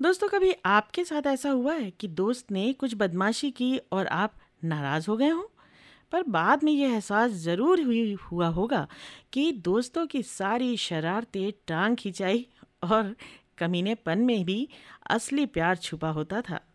दोस्तों, कभी आपके साथ ऐसा हुआ है कि दोस्त ने कुछ बदमाशी की और आप नाराज़ हो गए हों? पर बाद में ये एहसास ज़रूर हुआ होगा कि दोस्तों की सारी शरारतें, टांग खिंचाई और कमीनेपन में भी असली प्यार छुपा होता था।